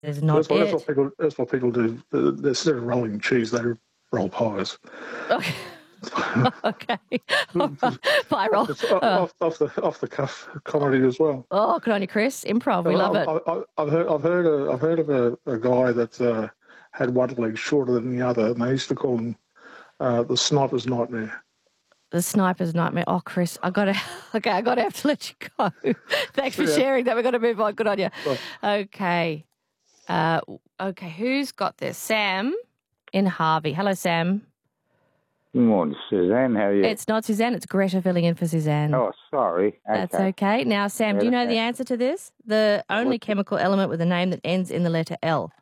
There's not That's what people do. Instead of rolling cheese, they roll pies. Okay. Okay. Pie roll. It's off the cuff comedy as well. Oh, good on you, Chris. Improv, we love it. I've heard of a guy that had one leg shorter than the other, and they used to call him the sniper's nightmare. The sniper's nightmare. Oh, Chris, I gotta have to let you go. Thanks for sharing that. We've got to move on. Good on you. Okay. Okay, who's got this? Sam in Harvey. Hello, Sam. Good morning, Suzanne. How are you? It's not Suzanne. It's Greta filling in for Suzanne. Oh, sorry. Okay. That's okay. Now, Sam, do you know the answer to this? The only chemical element with a name that ends in the letter L.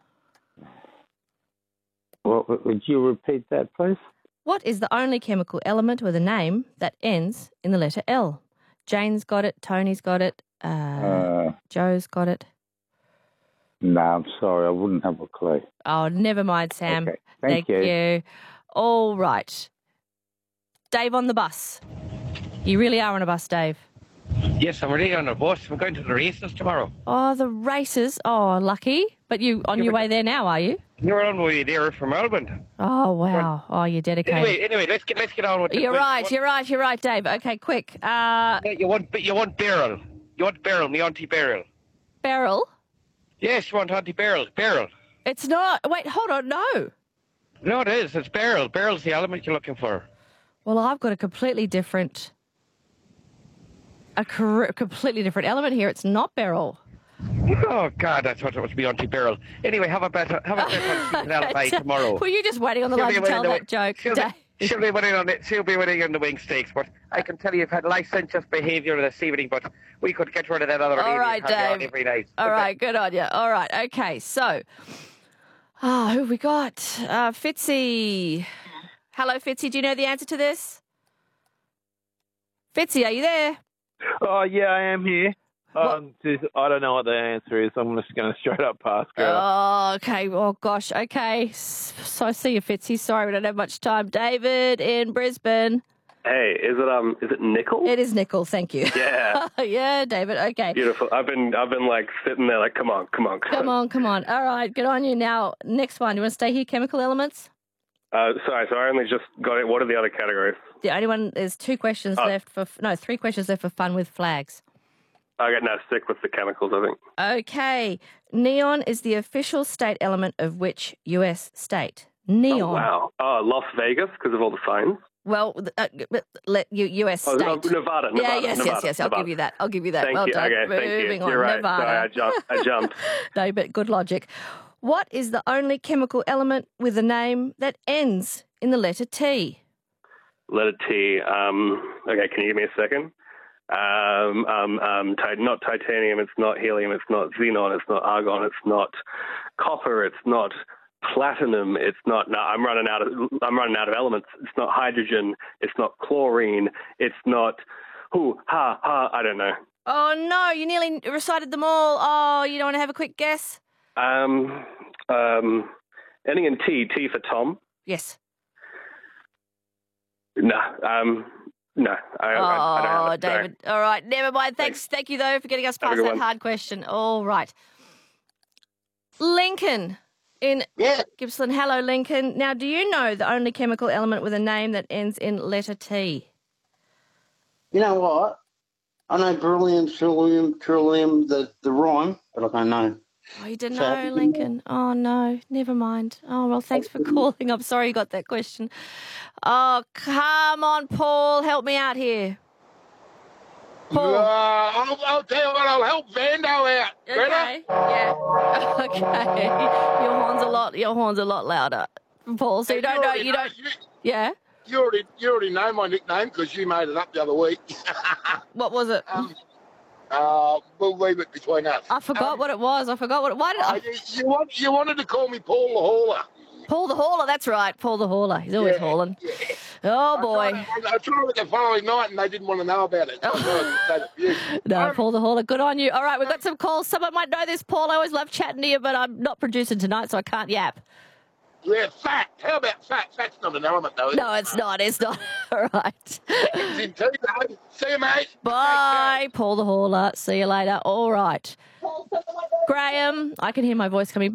Well, would you repeat that, please? What is the only chemical element with a name that ends in the letter L? Jane's got it. Tony's got it. Joe's got it. No, I'm sorry. I wouldn't have a clue. Oh, never mind, Sam. Okay. Thank you. All right. Dave on the bus. You really are on a bus, Dave. Yes, I'm really on a bus. We're going to the races tomorrow. Oh, the races. Oh, lucky. But you on your way there now, are you? You're on the way there from Melbourne. Oh, wow. Oh, you're dedicated. Anyway, let's get on with it. You're right, Dave. Okay, quick. You want Beryl. You want Beryl, the Auntie Beryl. Beryl? Yes, you want Auntie Beryl. Beryl. It's not. Wait, hold on. No. No, it is. It's Beryl. Beryl's the element you're looking for. Well, I've got a completely different element here. It's not Beryl. Oh, God, I thought it was Auntie Beryl. Anyway, have a better alibi tomorrow. Were you just waiting on the line to tell that joke? She'll be winning on the wing stakes, but I can tell you you've had licentious behaviour this evening, but we could get rid of that other lady. All right, Dave. Every night. All right, good on you. All right, okay, so... who have we got? Fitzy. Hello, Fitzy. Do you know the answer to this? Fitzy, are you there? Oh, yeah, I am here. I don't know what the answer is. I'm just going to straight up pass, girl. Oh, okay. Oh, gosh. Okay. So I see you, Fitzy. Sorry, we don't have much time. David in Brisbane. Hey, is it nickel? It is nickel, thank you. Yeah. Yeah, David, okay. Beautiful. I've been like sitting there like, come on. Come on. All right, good on you. Now, next one. You want to stay here, chemical elements? Sorry, so I only just got it. What are the other categories? The only one, there's 3 questions left for fun with flags. Okay, now stick with the chemicals, I think. Okay. Neon is the official state element of which US state? Neon. Oh, wow. Las Vegas, because of all the signs. Well, US state. Nevada. Yes. I'll give you that. Thank well you. done. Okay, thank Moving you. on. You're right. Nevada. Sorry, I jumped. No, but good logic. What is the only chemical element with a name that ends in the letter T? Letter T. Okay, can you give me a second? Not titanium. It's not helium. It's not xenon. It's not argon. It's not copper. It's not platinum. It's not. No, I'm running out of elements. It's not hydrogen. It's not chlorine. It's not. I don't know. Oh no! You nearly recited them all. Oh, you don't want to have a quick guess? Ending in T. T for Tom. Yes. No. No. I don't have David. Sorry. All right. Never mind. Thanks. Thank you, though, for getting us past that hard question. All right. Lincoln in Gippsland. Hello, Lincoln. Now, do you know the only chemical element with a name that ends in letter T? You know what? I know beryllium, trillium, the rhyme, but I don't know. Oh, you didn't know, Lincoln? Oh, no. Never mind. Oh, well, thanks for calling. I'm sorry you got that question. Oh, come on, Paul. Help me out here. Paul. I'll tell you what, I'll help Vando out. Okay. Yeah. Okay. Your horn's a lot louder, Paul. So you don't know. Yeah. You already know my nickname because you made it up the other week. What was it? We'll leave it between us. I forgot what it was. Why did I? You wanted to call me Paul the Hauler. Paul the Hauler, that's right. Paul the Hauler. He's always hauling. Yeah. Oh, boy. I tried it the following night and they didn't want to know about it. No, Paul the Hauler, good on you. All right, we've got some calls. Someone might know this, Paul. I always love chatting to you, but I'm not producing tonight, so I can't yap. Yeah, fat. How about fat? Fat's not an element, though. No, it's not. All right. See you, mate. Bye, Paul the Hauler. See you later. All right. Graham, I can hear my voice coming back.